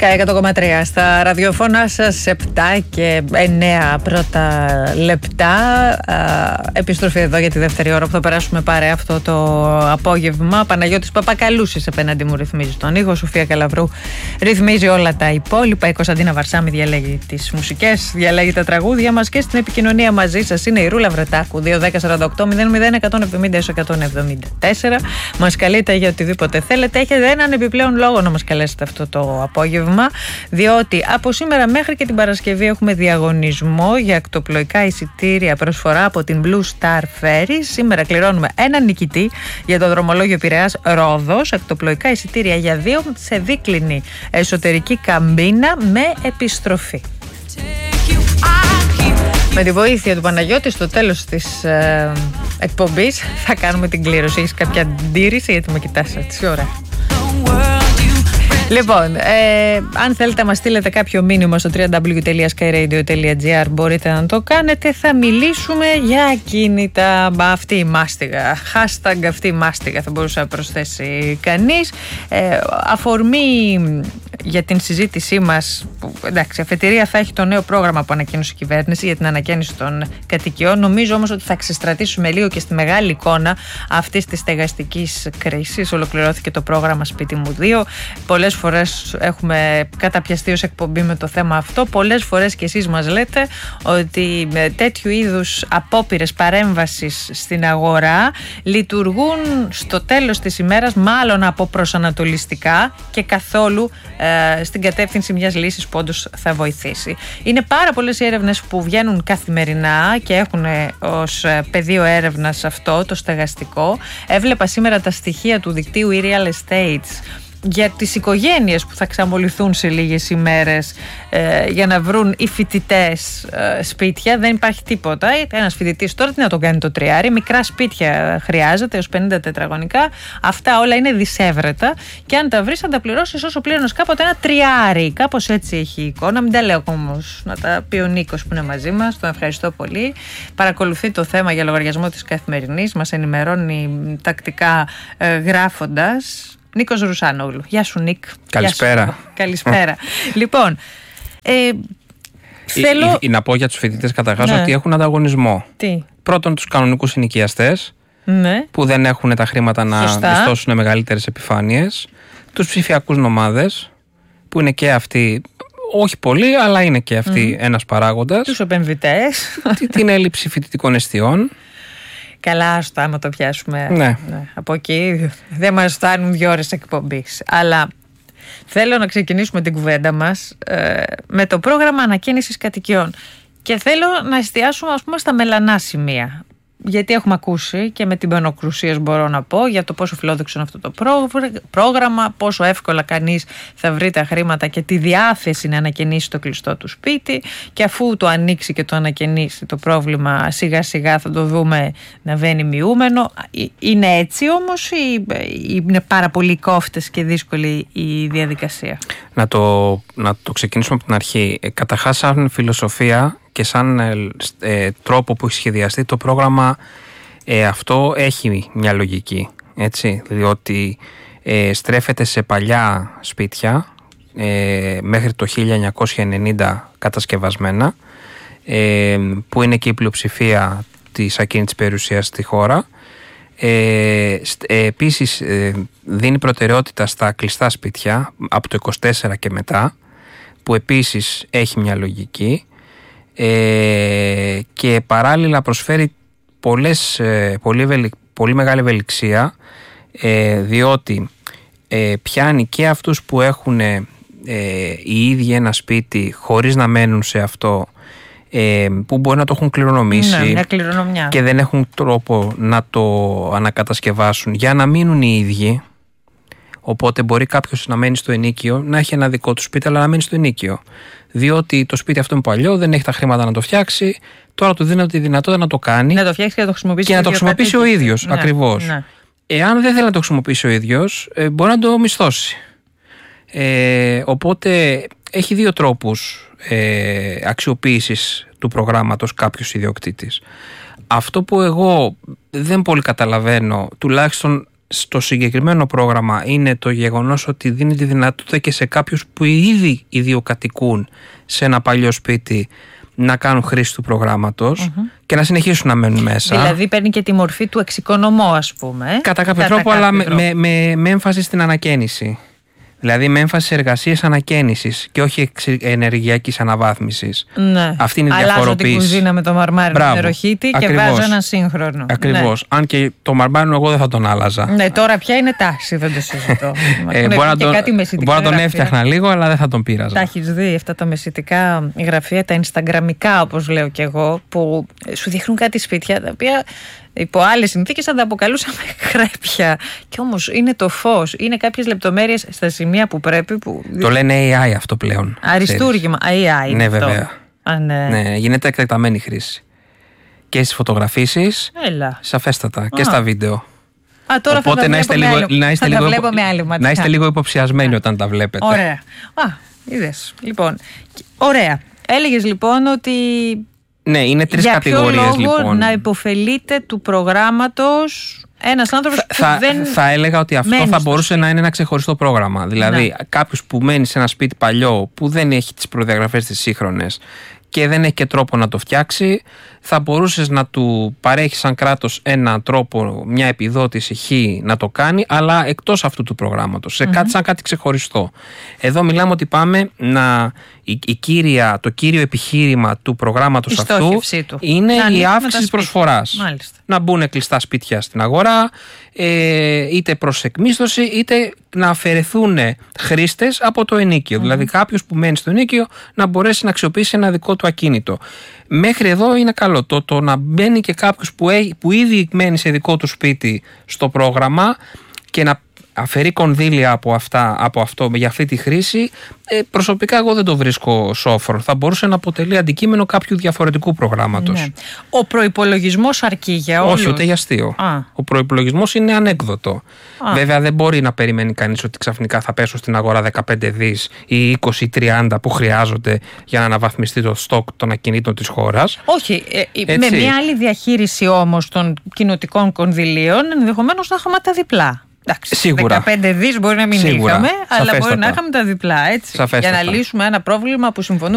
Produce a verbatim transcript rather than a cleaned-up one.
Sky εκατό κόμμα τρία στα ραδιοφώνα σας, επτά και εννέα πρώτα λεπτά. Επιστροφή εδώ για τη δεύτερη ώρα που θα περάσουμε παρέα αυτό το απόγευμα. Παναγιώτης Παπακαλούσης απέναντι μου ρυθμίζει τον ήχο. Σοφία Καλαβρού ρυθμίζει όλα τα υπόλοιπα. Η Κωνσταντίνα Βαρσάμι διαλέγει τις μουσικές, διαλέγει τα τραγούδια μας και στην επικοινωνία μαζί σας είναι η Ρούλα Βρετάκου. δύο δέκα σαράντα οκτώ μηδέν μηδέν εκατόν εβδομήντα εκατόν εβδομήντα τέσσερα. Μας καλείτε για οτιδήποτε θέλετε. Έχετε έναν επιπλέον λόγο να μας καλέσετε αυτό το απόγευμα, διότι από σήμερα μέχρι και την Παρασκευή έχουμε διαγωνισμό για ακτοπλοϊκά εισιτήρια, προσφορά από την Blue Star Ferry. Σήμερα κληρώνουμε έναν νικητή για το δρομολόγιο Πειραιάς Ρόδος, ακτοπλοϊκά εισιτήρια για δύο σε δίκλινη εσωτερική καμπίνα με επιστροφή. Με τη βοήθεια του Παναγιώτη στο τέλος της ε, εκπομπής θα κάνουμε την κλήρωση. Έχεις κάποια αντίρρηση, γιατί με κοιτάς έτσι ώρα? Λοιπόν, ε, αν θέλετε να μας στείλετε κάποιο μήνυμα στο double-u double-u double-u τελεία sky radio τελεία gr μπορείτε να το κάνετε. Θα μιλήσουμε για ακίνητα. Αυτή η μάστιγα, hashtag αυτή η μάστιγα θα μπορούσε να προσθέσει κανείς. Ε, αφορμή για την συζήτησή μας, που, εντάξει, αφετηρία θα έχει το νέο πρόγραμμα που ανακοίνωσε η κυβέρνηση για την ανακαίνιση των κατοικιών. Νομίζω όμως ότι θα ξεστρατήσουμε λίγο και στη μεγάλη εικόνα αυτής της στεγαστικής κρίσης. Ολοκληρώθηκε το πρόγραμμα Σπίτι μου δύο. Πολλές φορές έχουμε καταπιαστεί ως εκπομπή με το θέμα αυτό. Πολλές φορές και εσείς μας λέτε ότι με τέτοιου είδους απόπειρες παρέμβασης στην αγορά λειτουργούν στο τέλος της ημέρας μάλλον από προσανατολιστικά και καθόλου ε, στην κατεύθυνση μιας λύσης που όντως θα βοηθήσει. Είναι πάρα πολλές οι έρευνες που βγαίνουν καθημερινά και έχουν ως πεδίο έρευνας αυτό το στεγαστικό. Έβλεπα σήμερα τα στοιχεία του δικτύου e-real estates για τις οικογένειες που θα ξαμολυθούν σε λίγες ημέρες ε, για να βρουν οι φοιτητές ε, σπίτια. Δεν υπάρχει τίποτα. Ένας φοιτητής τώρα τι να τον κάνει το τριάρι? Μικρά σπίτια χρειάζεται έως πενήντα τετραγωνικά. Αυτά όλα είναι δισεύρετα και αν τα βρεις θα τα πληρώσεις όσο πλήρωνες κάποτε ένα τριάρι. Κάπως έτσι έχει η εικόνα. Μην τα λέω όμως, να τα πει ο Νίκος που είναι μαζί μας. Τον ευχαριστώ πολύ. Παρακολουθεί το θέμα για λογαριασμό της Καθημερινής. Μας ενημερώνει τακτικά ε, γράφοντας. Νίκος Ρουσάνογλου. Γεια σου, Νίκ. Καλησπέρα. Σου. Καλησπέρα. Λοιπόν, ε, θέλω... Ή, ή, να πω για τους φοιτητές καταρχάς ναι. ότι έχουν ανταγωνισμό. Τι? Πρώτον, τους κανονικούς ενοικιαστές, ναι. που δεν έχουν τα χρήματα να μισθώσουν μεγαλύτερες επιφάνειες. Τους ψηφιακούς νομάδες, που είναι και αυτοί, όχι πολύ, αλλά είναι και αυτοί mm. ένας παράγοντας. Τους επενδυτές. Την έλλειψη φοιτητικών εστιών. Καλά, άστο, άμα το πιάσουμε. Ναι. Ναι. Από εκεί δεν μας φτάνουν δύο ώρες εκπομπής. Αλλά θέλω να ξεκινήσουμε την κουβέντα μας ε, με το πρόγραμμα ανακαίνησης κατοικιών. Και θέλω να εστιάσουμε, ας πούμε, στα μελανά σημεία. Γιατί έχουμε ακούσει και με την Πανοκρουσίας μπορώ να πω για το πόσο φιλόδοξο είναι αυτό το πρόγραμμα, πόσο εύκολα κανείς θα βρει τα χρήματα και τη διάθεση να ανακαινήσει το κλειστό του σπίτι, και αφού το ανοίξει και το ανακαινήσει το πρόβλημα σιγά σιγά θα το δούμε να βαίνει μειούμενο. Είναι έτσι όμως ή είναι πάρα πολύ κόφτες και δύσκολη η διαδικασία? Να το, να το ξεκινήσουμε από την αρχή. Ε, καταρχάς, σαν φιλοσοφία και σαν ε, τρόπο που έχει σχεδιαστεί το πρόγραμμα, ε, αυτό έχει μια λογική, έτσι, διότι ε, στρέφεται σε παλιά σπίτια ε, μέχρι το χίλια εννιακόσια ενενήντα κατασκευασμένα, ε, που είναι και η πλειοψηφία της ακίνητης περιουσίας στη χώρα. Ε, ε, επίσης ε, δίνει προτεραιότητα στα κλειστά σπίτια από το είκοσι τέσσερα και μετά, που επίσης έχει μια λογική. Ε, και παράλληλα προσφέρει πολλές, ε, πολύ, ευελικ, πολύ μεγάλη ευελιξία, ε, διότι ε, πιάνει και αυτούς που έχουν ε, οι ίδιοι ένα σπίτι χωρίς να μένουν σε αυτό, ε, που μπορεί να το έχουν κληρονομήσει, ναι, και δεν έχουν τρόπο να το ανακατασκευάσουν για να μείνουν οι ίδιοι. Οπότε μπορεί κάποιος να μένει στο ενοίκιο, να έχει ένα δικό του σπίτι, αλλά να μένει στο ενοίκιο. Διότι το σπίτι αυτό είναι παλιό, δεν έχει τα χρήματα να το φτιάξει. Τώρα του δίνεται τη δυνατότητα να το κάνει. Να το φτιάξει και να το χρησιμοποιήσει, και να το χρησιμοποιήσει ο ίδιος. Ναι, ακριβώς. Ναι. Εάν δεν θέλει να το χρησιμοποιήσει ο ίδιος, μπορεί να το μισθώσει. Ε, οπότε έχει δύο τρόπους ε, αξιοποίησης του προγράμματος κάποιος ιδιοκτήτης. Αυτό που εγώ δεν πολύ καταλαβαίνω, τουλάχιστον στο συγκεκριμένο πρόγραμμα είναι το γεγονός ότι δίνει τη δυνατότητα και σε κάποιους που ήδη ιδιοκατοικούν σε ένα παλιό σπίτι να κάνουν χρήση του προγράμματος mm-hmm. και να συνεχίσουν να μένουν μέσα. Δηλαδή παίρνει και τη μορφή του εξοικονομώ, ας πούμε. Κατά κάποιο Κατά τρόπο, κάποιο αλλά τρόπο. Με, με, με έμφαση στην ανακαίνιση. Δηλαδή με έμφαση σε εργασίες ανακαίνησης και όχι ενεργειακής αναβάθμισης. Ναι. Αυτή είναι η διαφοροποίηση. Αλλάζω την κουζίνα με το μαρμάρινο νεροχύτη και βάζω ένα σύγχρονο. Ακριβώς. Ναι. Αν και το μαρμάρινο εγώ δεν θα τον άλλαζα. Ναι, τώρα πια είναι τάξη, δεν το συζητώ. ε, μπορώ να τον, μπορώ να τον έφτιαχνα λίγο, αλλά δεν θα τον πείραζα. Τα έχεις δει αυτά τα μεσητικά γραφεία, τα instagramικά όπως λέω κι εγώ, που σου δείχνουν κάτι σπίτια τα οποία υπό άλλες συνθήκες θα τα αποκαλούσαμε χρέπια. Και όμως είναι το φως, είναι κάποιες λεπτομέρειες στα σημεία που πρέπει. Που... Το λένε έι άι αυτό πλέον. Αριστούργημα. έι άι. Ναι, αυτό. βέβαια. Α, ναι. Ναι, γίνεται εκτεταμένη χρήση. Και στις φωτογραφίσεις, Έλα. σαφέστατα. Α. Και στα βίντεο. Α, τώρα Οπότε θα τα να είστε λίγο, άλλο, να είστε λίγο, υπο... να είστε λίγο υποψιασμένοι Α. όταν τα βλέπετε. Ωραία. Α, είδες. Λοιπόν, ωραία. Έλεγες λοιπόν ότι... Ναι, είναι τρεις για κατηγορίες ποιο λόγο λοιπόν. Να υποφελείται του προγράμματος ένας άνθρωπος που θα, δεν. Θα έλεγα ότι αυτό θα μπορούσε σπίτι. να είναι ένα ξεχωριστό πρόγραμμα. Δηλαδή, ναι. κάποιος που μένει σε ένα σπίτι παλιό που δεν έχει τις προδιαγραφές τις σύγχρονες και δεν έχει και τρόπο να το φτιάξει, θα μπορούσες να του παρέχεις σαν κράτος έναν τρόπο, μια επιδότηση χ να το κάνει, αλλά εκτός αυτού του προγράμματος, σε mm-hmm. κάτι σαν κάτι ξεχωριστό. Εδώ μιλάμε ότι πάμε να. Η, η κύρια, το κύριο επιχείρημα του προγράμματος αυτού του. είναι να η αύξηση της προσφοράς. Μάλιστα. Να μπουν κλειστά σπίτια στην αγορά, ε, είτε προς εκμίσθωση, είτε να αφαιρεθούν χρήστες από το ενοίκιο. Mm-hmm. Δηλαδή κάποιος που μένει στο ενοίκιο να μπορέσει να αξιοποιήσει ένα δικό του ακίνητο. Μέχρι εδώ είναι καλό. Το, το να μπαίνει και κάποιος που, έχει, που ήδη μένει σε δικό του σπίτι στο πρόγραμμα και να αφαιρεί κονδύλια από, αυτά, από αυτό για αυτή τη χρήση, ε, προσωπικά εγώ δεν το βρίσκω σόφρο. Θα μπορούσε να αποτελεί αντικείμενο κάποιου διαφορετικού προγράμματος. Ναι. Ο προϋπολογισμός αρκεί για όλους? Όχι, ούτε για αστείο. Α. Ο προϋπολογισμός είναι ανέκδοτο. Α. Βέβαια δεν μπορεί να περιμένει κανείς ότι ξαφνικά θα πέσουν στην αγορά δεκαπέντε δις ή είκοσι τριάντα που χρειάζονται για να αναβαθμιστεί το στόκ των ακινήτων της χώρας. Όχι. Ε, με μια άλλη διαχείριση όμως των κοινοτικών κονδυλίων ενδεχομένως να έχουμε τα διπλά. Εντάξει, σίγουρα. δεκαπέντε δις μπορεί να μην Σίγουρα. είχαμε, αλλά Σαφέστατα. μπορεί να είχαμε τα διπλά, έτσι. Σαφέστατα. Για να λύσουμε ένα πρόβλημα που συμφωνούμε.